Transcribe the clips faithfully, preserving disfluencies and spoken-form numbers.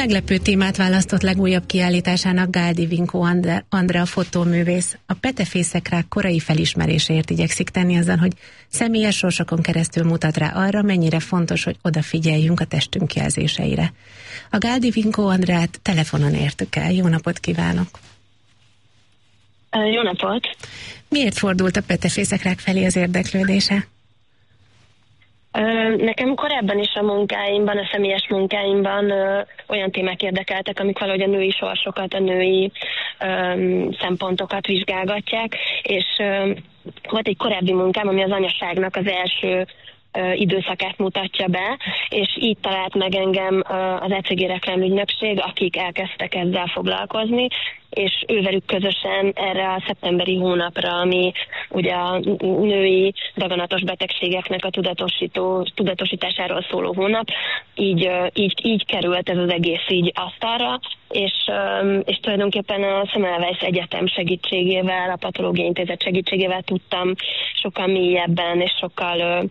meglepő témát választott legújabb kiállításának Gáldi Vinkó Andrea fotóművész. A petefészekrák korai felismeréséért igyekszik tenni azon, hogy személyes sorsokon keresztül mutat rá arra, mennyire fontos, hogy odafigyeljünk a testünk jelzéseire. A Gáldi Vinkó Andreát telefonon értük el. Jó napot kívánok! Jó napot! Miért fordult a petefészekrák felé az érdeklődése? Nekem korábban is a munkáimban, a személyes munkáimban ö, olyan témák érdekeltek, amik valahogy a női sorsokat, a női ö, szempontokat vizsgálgatják, és ö, volt egy korábbi munkám, ami az anyaságnak az első ö, időszakát mutatja be, és így talált meg engem ö, az é cé gé reklámügynökség, akik elkezdtek ezzel foglalkozni, és ővelük közösen erre a szeptemberi hónapra, ami ugye a női daganatos betegségeknek a tudatosító, tudatosításáról szóló hónap, így, így, így került ez az egész így asztalra, és, és tulajdonképpen a Semmelweis Egyetem segítségével, a Patológiai Intézet segítségével tudtam sokkal mélyebben és sokkal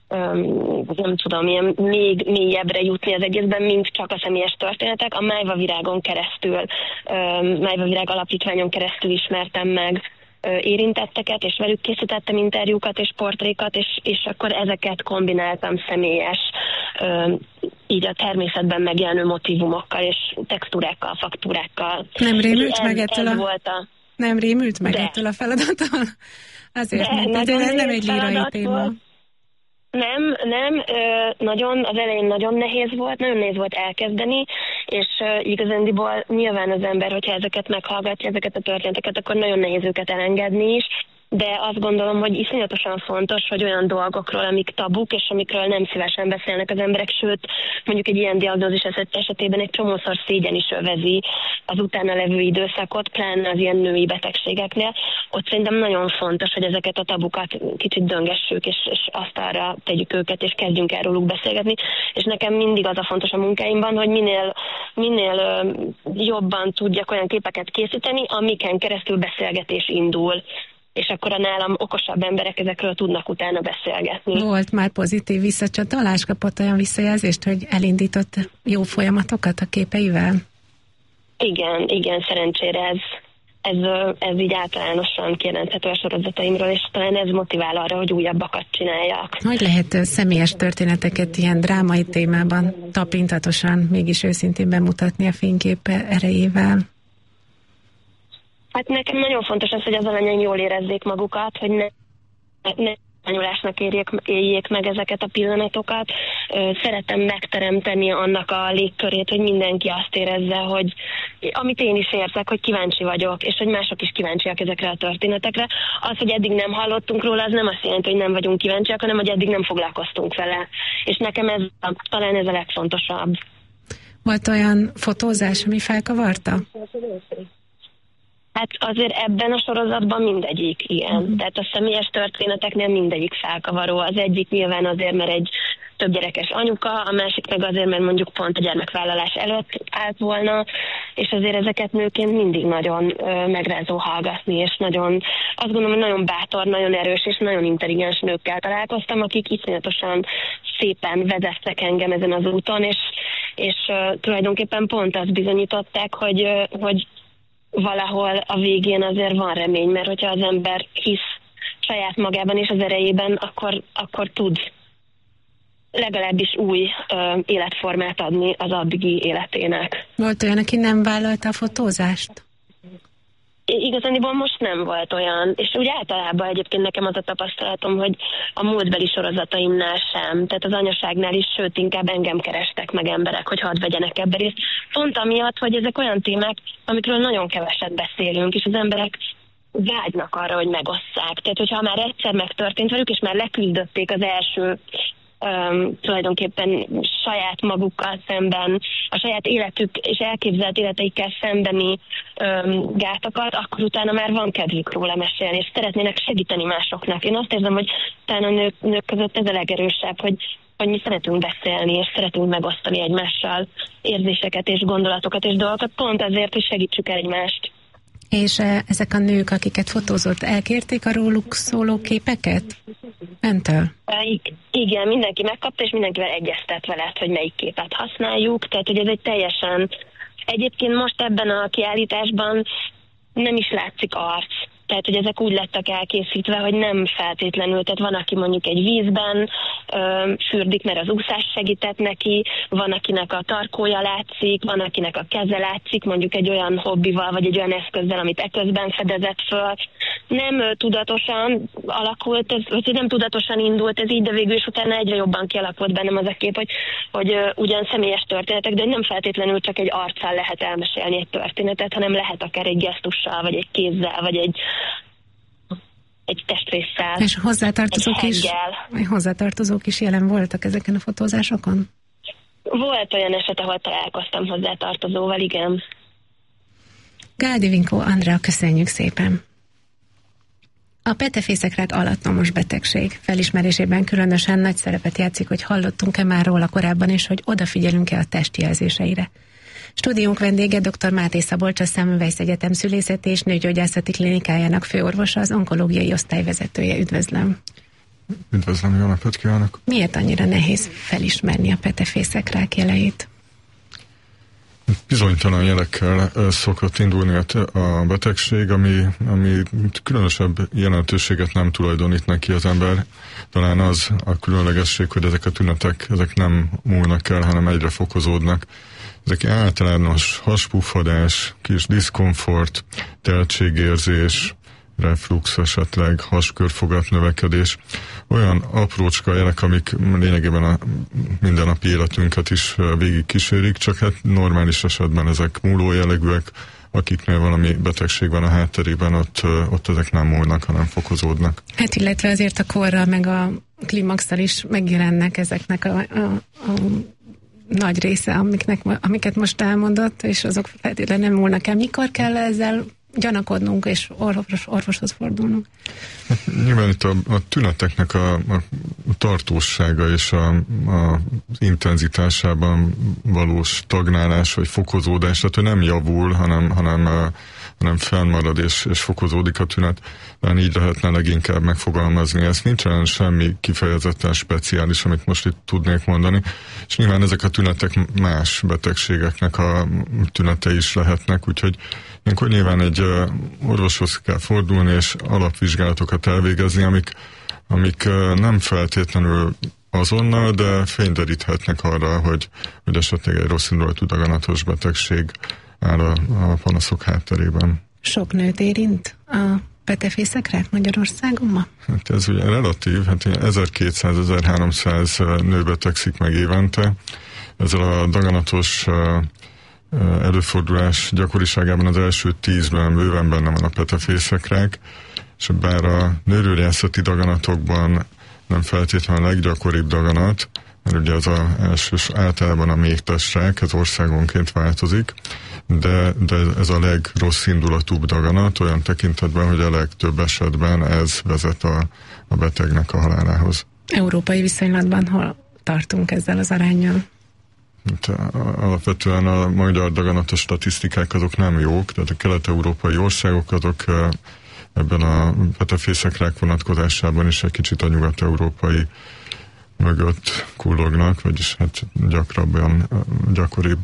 Um, nem tudom, ilyen még mélyebbre jutni az egészben, mint csak a személyes történetek. A Májva Virágon keresztül, um, Májva Virág alapítványon keresztül ismertem meg uh, érintetteket, és velük készítettem interjúkat és portrékat, és, és akkor ezeket kombináltam személyes, um, így a természetben megjelenő motívumokkal, és textúrákkal, faktúrákkal. Nem rémült meg ettől a... a... Nem rémült meg ettől a feladattól? Azért, De, mert ez nem egy lírai téma. Volt. Nem, nem, nagyon, az elején nagyon nehéz volt, nagyon nehéz volt elkezdeni, és igazándiból nyilván az ember, hogyha ezeket meghallgatja, ezeket a történeteket, akkor nagyon nehéz őket elengedni is, de azt gondolom, hogy iszonyatosan fontos, hogy olyan dolgokról, amik tabuk, és amikről nem szívesen beszélnek az emberek, sőt, mondjuk egy ilyen diagnózis esetében egy csomószor szégyen is övezi az utána levő időszakot, pláne az ilyen női betegségeknél. Ott szerintem nagyon fontos, hogy ezeket a tabukat kicsit döngessük, és, és asztalra tegyük őket, és kezdjünk el róluk beszélgetni. És nekem mindig az a fontos a munkáimban, hogy minél, minél jobban tudjak olyan képeket készíteni, amiken keresztül beszélgetés indul, és akkor a nálam okosabb emberek ezekről tudnak utána beszélgetni. Volt már pozitív visszacsatolás, kapott olyan visszajelzést, hogy elindított jó folyamatokat a képeivel? Igen, igen, szerencsére ez, ez, ez így általánosan kijelenthető a sorozataimról, és talán ez motivál arra, hogy újabbakat csináljak. Hogy lehet személyes történeteket ilyen drámai témában tapintatosan, mégis őszintén bemutatni a fénykép erejével? Hát nekem nagyon fontos az, hogy az alanyaim jól érezzék magukat, hogy ne, ne anyulásnak érjék, éljék meg ezeket a pillanatokat. Szeretem megteremteni annak a légkörét, hogy mindenki azt érezze, hogy amit én is érzek, hogy kíváncsi vagyok, és hogy mások is kíváncsiak ezekre a történetekre. Az, hogy eddig nem hallottunk róla, az nem azt jelenti, hogy nem vagyunk kíváncsiak, hanem hogy eddig nem foglalkoztunk vele. És nekem ez talán ez a legfontosabb. Volt olyan fotózás, ami felkavarta? Hát azért ebben a sorozatban mindegyik ilyen. Uh-huh. Tehát a személyes történeteknél mindegyik felkavaró. Az egyik nyilván azért, mert egy több gyerekes anyuka, a másik meg azért, mert mondjuk pont a gyermekvállalás előtt állt volna, és azért ezeket nőként mindig nagyon ö, megrázó hallgatni, és nagyon, azt gondolom, hogy nagyon bátor, nagyon erős és nagyon intelligens nőkkel találkoztam, akik iszonyatosan szépen vezettek engem ezen az úton, és, és ö, tulajdonképpen pont azt bizonyították, hogy, ö, hogy valahol a végén azért van remény, mert hogyha az ember hisz saját magában és az erejében, akkor, akkor tud legalábbis új ö, életformát adni az addigi életének. Volt olyan, aki nem vállalta a fotózást? Igazániból most nem volt olyan, és úgy általában egyébként nekem az a tapasztalatom, hogy a múltbeli sorozataimnál sem, tehát az anyaságnál is, sőt inkább engem kerestek meg emberek, hogy hadd vegyenek ebbe részt. Pont amiatt, hogy ezek olyan témák, amikről nagyon keveset beszélünk, és az emberek vágynak arra, hogy megosszák. Tehát, hogyha már egyszer megtörtént velük, és már leküzdötték az első Um, tulajdonképpen saját magukkal szemben, a saját életük és elképzelt életeikkel szembeni um, gátakat, akkor utána már van kedvük róla mesélni, és szeretnének segíteni másoknak. Én azt érzem, hogy talán a nők, nők között ez a legerősebb, hogy, hogy mi szeretünk beszélni, és szeretünk megosztani egymással érzéseket és gondolatokat és dolgokat, pont azért, hogy segítsük el egymást. És ezek a nők, akiket fotózott, elkérték a róluk szóló képeket? Öntől? Igen, mindenki megkapta, és mindenkivel egyeztetve lett, hogy melyik képet használjuk. Tehát, hogy ez egy teljesen... Egyébként most ebben a kiállításban nem is látszik arc. Tehát, hogy ezek úgy lettek elkészítve, hogy nem feltétlenül, tehát van, aki mondjuk egy vízben ö, fürdik, mert az úszás segített neki, van, akinek a tarkója látszik, van, akinek a keze látszik, mondjuk egy olyan hobbival, vagy egy olyan eszközzel, amit eközben fedezett föl. Nem ö, tudatosan alakult, ez, vagy nem tudatosan indult ez így, de végül is utána egyre jobban kialakult bennem az a kép, hogy, hogy ö, ugyan személyes történetek, de nem feltétlenül csak egy arccal lehet elmesélni egy történetet, hanem lehet akár egy gesztussal, vagy egy kézzel, vagy egy egy testrésszel. És hozzátartozók is, hozzátartozók is jelen voltak ezeken a fotózásokon? Volt olyan eset, ahol találkoztam hozzátartozóval, igen. Gáldi Vinkó Andrea, köszönjük szépen! A petefészekrák alattomos betegség felismerésében különösen nagy szerepet játszik, hogy hallottunk-e már róla korábban, és hogy odafigyelünk-e a testjelzéseire. Stúdiónk vendége dr. Máté Szabolcs, a Semmelweis Egyetem Szülészeti és Nőgyógyászati Klinikájának főorvosa, az onkológiai osztályvezetője. Üdvözlöm! Üdvözlöm, jó napot kívánok! Miért annyira nehéz felismerni a petefészekrák jeleit? Bizonytalan jelekkel szokott indulni a betegség, ami, ami különösebb jelentőséget nem tulajdonít neki az ember. Talán az a különlegesség, hogy ezek a tünetek ezek nem múlnak el, hanem egyre fokozódnak. Ezek általános haspuffadás, kis diszkomfort, teltségérzés, reflux esetleg, haskörfogat növekedés, olyan aprócska jelek, amik lényegében a mindennapi életünket is végig kísérik, csak hát normális esetben ezek múló jellegűek, akiknél valami betegség van a hátterében, ott, ott ezek nem múlnak, hanem fokozódnak. Hát illetve azért a korral meg a klimaxal is megjelennek ezeknek a, a, a nagy része, amiknek, amiket most elmondott, és azok feltétlenül nem múlnak el. Mikor kell ezzel gyanakodnunk és orvos, orvoshoz fordulnunk? Hát, nyilván itt a, a tüneteknek a, a tartósága és a, a intenzitásában való stagnálás vagy fokozódás, tehát hogy nem javul, hanem, hanem, hanem fennmarad és, és fokozódik a tünet. De így lehetne leginkább megfogalmazni. Ez nincsen semmi kifejezetten speciális, amit most itt tudnék mondani. És nyilván ezek a tünetek más betegségeknek a tünetei is lehetnek, úgyhogy ilyenkor nyilván egy orvoshoz kell fordulni, és alapvizsgálatokat elvégezni, amik, amik nem feltétlenül azonnal, de fényderíthetnek arra, hogy, hogy esetleg egy rosszindulatú daganatos betegség áll a, a panaszok hátterében. Sok nőt érint a petefészekrák Magyarországon ma? Hát ez ugye relatív, hát ezerkétszáz-ezerháromszáz nő betegszik meg évente. Ezzel a daganatos előfordulás gyakoriságában az első tízben bőven benne van a petefészekrák, és bár a nőgyógyászati daganatokban nem feltétlenül a leggyakoribb daganat, mert ugye az a elsős általában a méhtesrák, ez országonként változik, de, de ez a legrossz indulatúbb daganat olyan tekintetben, hogy a legtöbb esetben ez vezet a, a betegnek a halálához. Európai viszonylatban hol tartunk ezzel az aránnyal? Alapvetően a magyar daganatos statisztikák azok nem jók, tehát a kelet-európai országok azok ebben a petefészekrák vonatkozásában is egy kicsit a nyugat-európai mögött kullognak, vagyis hát gyakrabban, gyakoribb.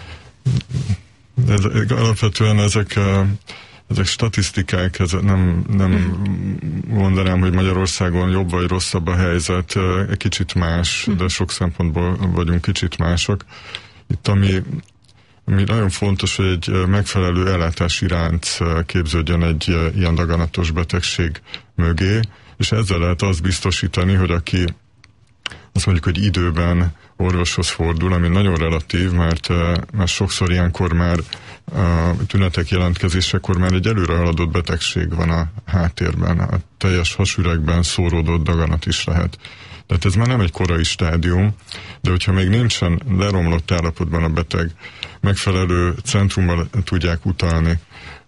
Ez, alapvetően ezek, ezek statisztikák, ez nem, nem mondanám, hogy Magyarországon jobb vagy rosszabb a helyzet, egy kicsit más, de sok szempontból vagyunk kicsit mások. Itt ami, ami nagyon fontos, hogy egy megfelelő ellátási ránc képződjön egy ilyen daganatos betegség mögé, és ezzel lehet azt biztosítani, hogy aki azt mondjuk, hogy időben orvoshoz fordul, ami nagyon relatív, mert, mert sokszor ilyenkor már a tünetek jelentkezésekor már egy előre haladott betegség van a háttérben, a teljes hasüregben szóródott daganat is lehet. Tehát ez már nem egy korai stádium, de hogyha még nincsen leromlott állapotban a beteg, megfelelő centrummal tudják utalni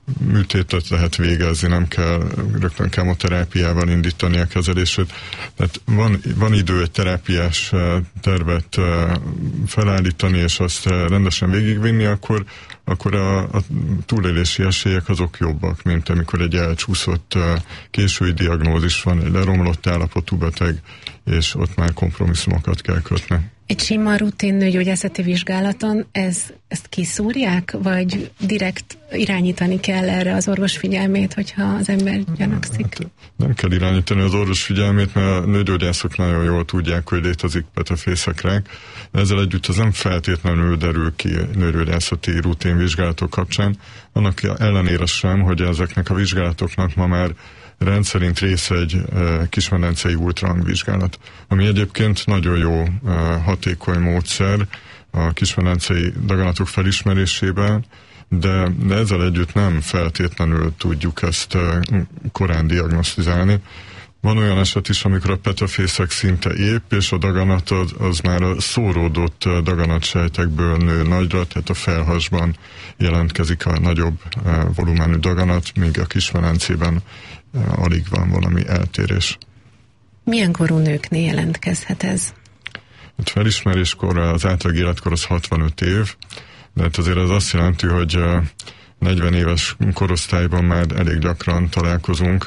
műtétet lehet végezni, nem kell rögtön kemoterápiával indítani a kezelését. Tehát van, van idő egy terápiás tervet felállítani, és azt rendesen végigvinni, akkor, akkor a, a túlélési esélyek azok jobbak, mint amikor egy elcsúszott késői diagnózis van, egy leromlott állapotú beteg, és ott már kompromisszumokat kell kötni. Egy sima rutin nőgyógyászati vizsgálaton ez, ezt kiszúrják, vagy direkt irányítani kell erre az orvos figyelmét, hogyha az ember gyanakszik? Hát, nem kell irányítani az orvos figyelmét, mert a nőgyógyászok nagyon jól tudják, hogy létezik petefészekrák. Ezzel együtt az nem feltétlenül derül ki nőgyógyászati rutin vizsgálatok kapcsán. Annak ellenére sem, hogy ezeknek a vizsgálatoknak ma már rendszerint része egy e, kismedencei ultrahangvizsgálat, ami egyébként nagyon jó, e, hatékony módszer a kismedencei daganatok felismerésében, de, de ezzel együtt nem feltétlenül tudjuk ezt e, korán diagnosztizálni. Van olyan eset is, amikor a petefészek szinte épp, és a daganat az, az már a szóródott daganatsejtekből nő nagyra, tehát a felhasban jelentkezik a nagyobb e, volumenű daganat, míg a kismedencében alig van valami eltérés. Milyen korú nőknél jelentkezhet ez? Hát felismeréskor az átlag életkor az hatvanöt év, de hát azért ez azt jelenti, hogy negyven éves korosztályban már elég gyakran találkozunk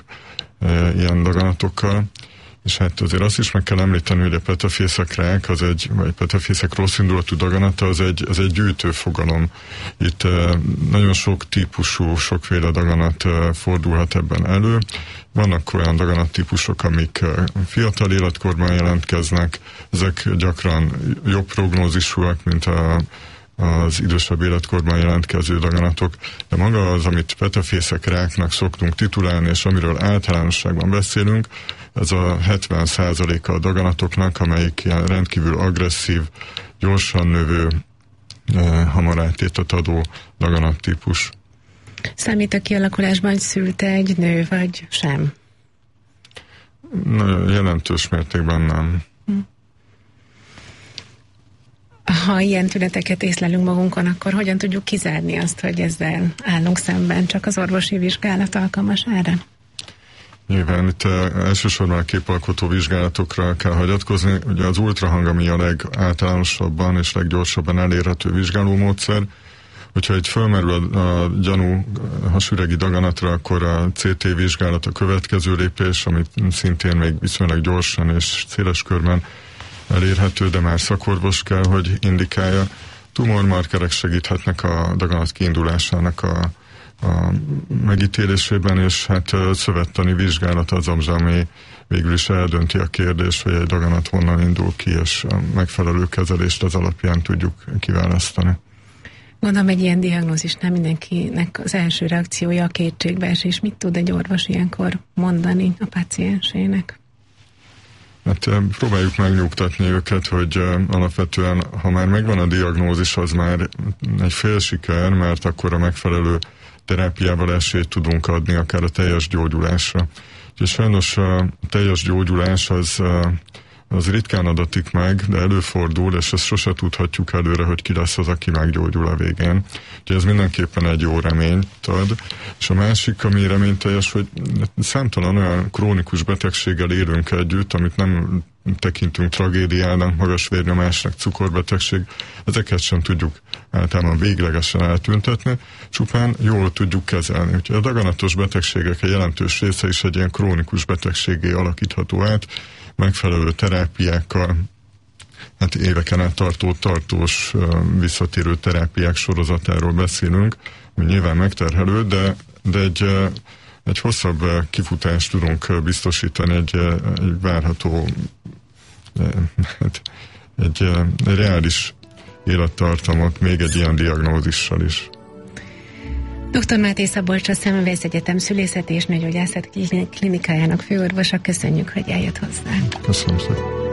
ilyen daganatokkal, és hát azért azt is meg kell említeni, hogy a petefészekrák, az egy, vagy petefészek rossz indulatú daganata, az egy, az egy gyűjtő fogalom. Itt eh, nagyon sok típusú, sokféle daganat eh, fordulhat ebben elő. Vannak olyan daganattípusok, amik eh, fiatal életkorban jelentkeznek, ezek gyakran jobb prognózisúak, mint a az idősebb életkorban jelentkező daganatok, de maga az, amit petefészekráknak szoktunk titulálni, és amiről általánosságban beszélünk, ez a hetven százaléka a daganatoknak, amelyik ilyen rendkívül agresszív, gyorsan növő, eh, hamar áttétet adó daganattípus. Számít a kialakulásban szülte egy nő, vagy sem? Na, jelentős mértékben nem. Hm. Ha ilyen tüneteket észlelünk magunkon, akkor hogyan tudjuk kizárni azt, hogy ezzel állunk szemben? Csak az orvosi vizsgálat alkalmas erre? Nyilván itt elsősorban a képalkotó vizsgálatokra kell hagyatkozni. Ugye az ultrahang, ami a legáltalánosabban és leggyorsabban elérhető vizsgálómódszer. Hogyha egy fölmerül a, a gyanú hasüregi daganatra, akkor a cé té vizsgálat a következő lépés, amit szintén még viszonylag gyorsan és széles körben elérhető, de már szakorvos kell, hogy indikálja. Tumormarkerek segíthetnek a daganat kiindulásának a, a megítélésében, és hát szövettani vizsgálat az, ami végül is eldönti a kérdést, hogy egy daganat honnan indul ki, és a megfelelő kezelést az alapján tudjuk kiválasztani. Gondolom, egy ilyen diagnózis nem mindenkinek az első reakciója a kétségbeesés. Mit tud egy orvos ilyenkor mondani a páciensének? Hát próbáljuk megnyugtatni őket, hogy alapvetően, ha már megvan a diagnózis, az már egy fél siker, mert akkor a megfelelő terápiával esélyt tudunk adni akár a teljes gyógyulásra. És sajnos a teljes gyógyulás az, az ritkán adatik meg, de előfordul, és ezt sose tudhatjuk előre, hogy ki lesz az, aki meggyógyul a végén. Úgyhogy ez mindenképpen egy jó reményt ad. És a másik, ami reményteljes, hogy számtalan olyan krónikus betegséggel élünk együtt, amit nem tekintünk tragédiának, magas vérnyomásnak, cukorbetegség, ezeket sem tudjuk általában véglegesen eltüntetni, csupán jól tudjuk kezelni. Úgyhogy a daganatos betegségek egy jelentős része is egy ilyen krónikus betegségé alakítható át, megfelelő terápiákkal, hát éveken át tartó tartós visszatérő terápiák sorozatáról beszélünk, ami nyilván megterhelő, de, de egy, egy hosszabb kifutást tudunk biztosítani, egy, egy várható, egy, egy, egy reális élettartamot még egy ilyen diagnózissal is. doktor Máté Szabolcs, a Semmelweis Egyetem Szülészeti és Nőgyógyászati Klinikájának főorvosa. Köszönjük, hogy eljött hozzánk. Köszönöm szépen.